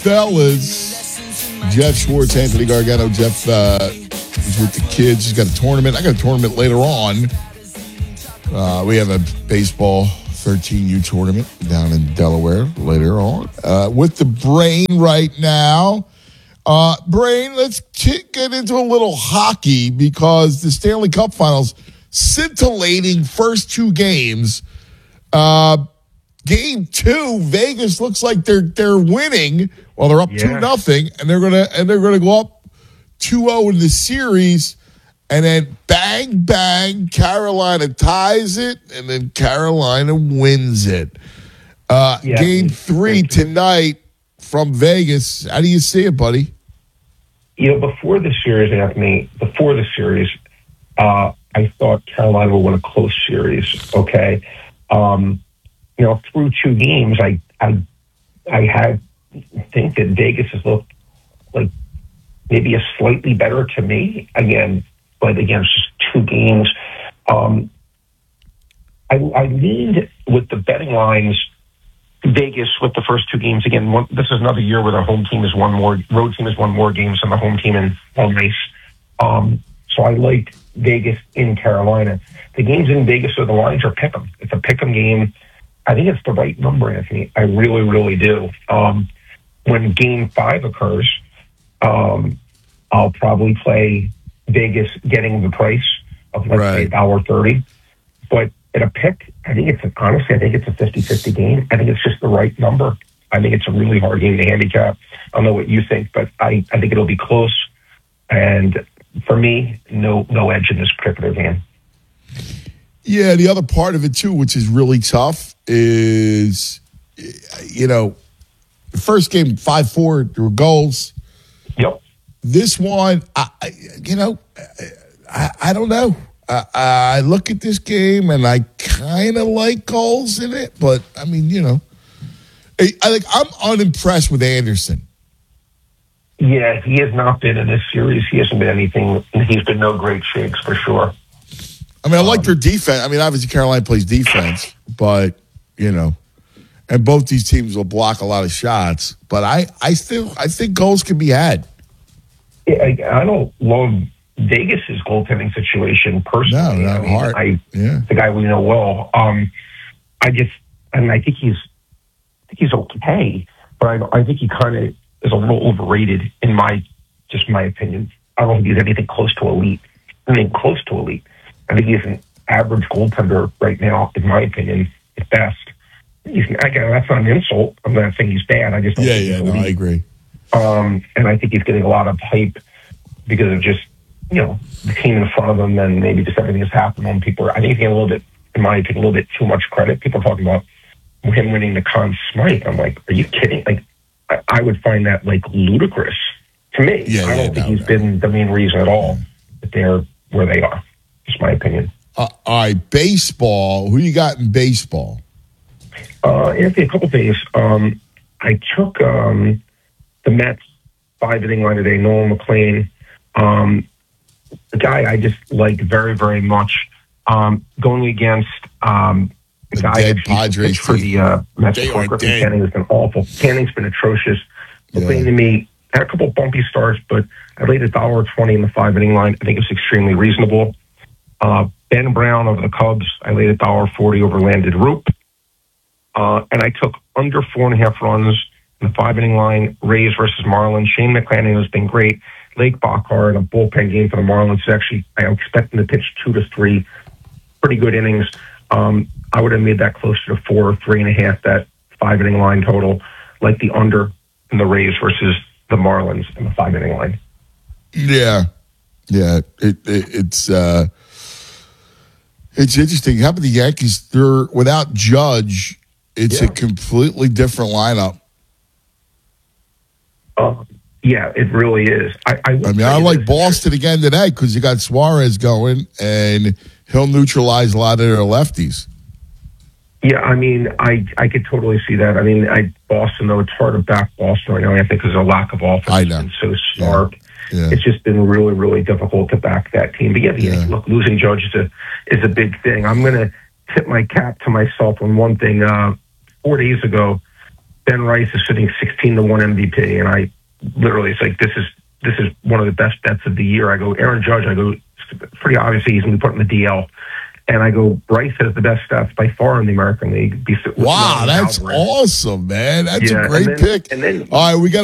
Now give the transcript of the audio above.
fellas. Jeff Schwartz, Anthony Gargano. Jeff is with the kids. He's got a tournament. I got a tournament later on. We have a baseball 13U tournament down in Delaware later on. With the Brain right now. Brain, let's get into a little hockey because the Stanley Cup Finals, scintillating first two games. Game 2, Vegas looks like they're winning. Well, they're up 2-0, and they're gonna go up 2-0 in the series, and then bang bang, Carolina ties it, and then Carolina wins it. Game 3 tonight from Vegas. How do you see it, buddy? Before the series, Anthony, I thought Carolina would win a close series. Okay. Through two games, I think that Vegas has looked like maybe a slightly better to me again, but against just two games. I leaned with the betting lines Vegas with the first two games. Again, this is another year where the road team has won more games than the home team in home race. So I liked Vegas in Carolina. The games in Vegas, so the lines are pick 'em. It's a pick 'em game. I think it's the right number, Anthony. I really, really do. When Game 5 occurs, I'll probably play Vegas getting the price of, let's say, $1.30. But at a pick, I think it's a 50-50 game. I think it's just the right number. I think it's a really hard game to handicap. I don't know what you think, but I think it'll be close. And for me, no edge in this particular game. Yeah, the other part of it, too, which is really tough, is, the first game, 5-4, there were goals. Yep. This one, I don't know. I look at this game, and I kind of like goals in it, but, I'm unimpressed with Anderson. Yeah, he has not been in this series. He hasn't been anything. He's been no great shakes, for sure. I like their defense. Obviously Carolina plays defense, but, and both these teams will block a lot of shots. But I think goals can be had. Yeah, I don't love Vegas's goaltending situation personally. No, not hard. The guy we know well. I think he's okay, but I think he kind of is a little overrated in my opinion. I don't think he's anything close to elite. I think he's an average goaltender right now, in my opinion, at best. That's not an insult. I'm not saying he's bad. I just don't think he's elite. I agree. And I think he's getting a lot of hype because of just, the team in front of him and maybe just everything that's happened on people. I think he's getting a little bit, in my opinion, a little bit too much credit. People are talking about him winning the Conn Smythe. I'm like, are you kidding? Like, I would find that, ludicrous to me. I don't think he's been the main reason at all that they're where they are. Just my opinion. All right, baseball. Who you got in baseball? Anthony, a couple things. I took the Mets 5-inning line today, Nolan McLean. The guy I just like very, very much. Going against the guy Padres for the Mets. Griffin Canning has been awful. Canning's been atrocious. McLean to me had a couple bumpy starts, but I laid $1.20 in the 5-inning line. I think it's extremely reasonable. Ben Brown over the Cubs, I laid $1.40 over Landon Roop. And I took under 4.5 runs in the 5-inning line, Rays versus Marlins. Shane McClanahan has been great. Lake Bachar in a bullpen game for the Marlins. I'm expecting to pitch 2 to 3 pretty good innings. I would have made that closer to 4 or 3.5, that 5-inning line total, like the under in the Rays versus the Marlins in the 5-inning line. Yeah. It's interesting. How about the Yankees? They're without Judge. It's a completely different lineup. Yeah, it really is. I like Boston again today because you got Suarez going, and he'll neutralize a lot of their lefties. Yeah, I could totally see that. Boston, though, it's hard to back Boston right now, I think, because of a lack of offense. I know. It's so stark. Yeah. It's just been really, really difficult to back that team. But look, losing Judge is a big thing. I'm going to tip my cap to myself on one thing. 4 days ago, Ben Rice is sitting 16-1 MVP, and I literally, it's like, this is one of the best bets of the year. I go, Aaron Judge, I go, it's pretty obviously he's going to be put in the DL. And I go, Bryce has the best stats by far in the American League. Wow, that's awesome, man. That's a great pick. And then, all right, we got